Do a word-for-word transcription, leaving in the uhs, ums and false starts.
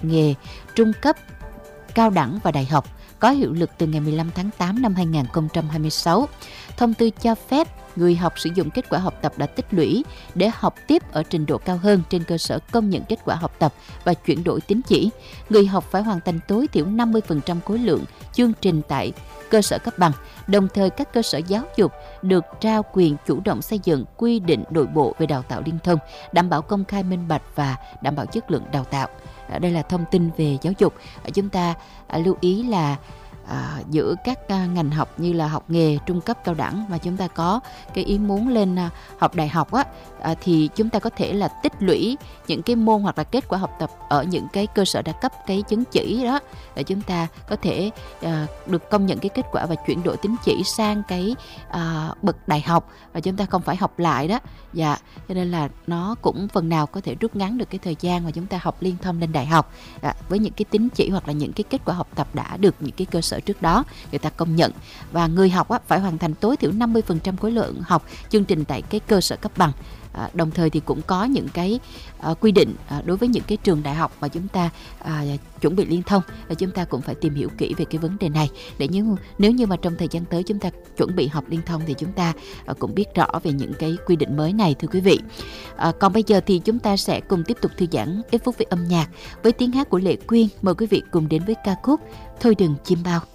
nghề trung cấp, cao đẳng và đại học, có hiệu lực từ ngày mười lăm tháng tám năm hai nghìn không trăm hai mươi sáu. Thông tư cho phép người học sử dụng kết quả học tập đã tích lũy để học tiếp ở trình độ cao hơn trên cơ sở công nhận kết quả học tập và chuyển đổi tín chỉ. Người học phải hoàn thành tối thiểu năm mươi phần trăm khối lượng chương trình tại cơ sở cấp bằng. Đồng thời, các cơ sở giáo dục được trao quyền chủ động xây dựng quy định nội bộ về đào tạo liên thông, đảm bảo công khai minh bạch và đảm bảo chất lượng đào tạo. Đây là thông tin về giáo dục. Chúng ta lưu ý là À, giữa các à, ngành học như là học nghề, trung cấp, cao đẳng mà chúng ta có cái ý muốn lên à, học đại học á, à, thì chúng ta có thể là tích lũy những cái môn hoặc là kết quả học tập ở những cái cơ sở đã cấp cái chứng chỉ đó để chúng ta có thể à, được công nhận cái kết quả và chuyển đổi tín chỉ sang cái à, bậc đại học, và chúng ta không phải học lại đó. Dạ, cho nên là nó cũng phần nào có thể rút ngắn được cái thời gian mà chúng ta học liên thông lên đại học à, với những cái tín chỉ hoặc là những cái kết quả học tập đã được những cái cơ sở trước đó người ta công nhận. Và người học á, phải hoàn thành tối thiểu năm mươi phần trăm khối lượng học chương trình tại cái cơ sở cấp bằng. À, đồng thời thì cũng có những cái à, quy định à, đối với những cái trường đại học mà chúng ta à, chuẩn bị liên thông, và chúng ta cũng phải tìm hiểu kỹ về cái vấn đề này để như, nếu như mà trong thời gian tới chúng ta chuẩn bị học liên thông thì chúng ta à, cũng biết rõ về những cái quy định mới này, thưa quý vị. À, còn bây giờ thì chúng ta sẽ cùng tiếp tục thư giãn ít phút với âm nhạc với tiếng hát của Lệ Quyên. Mời quý vị cùng đến với ca khúc Thôi Đừng Chim Bao.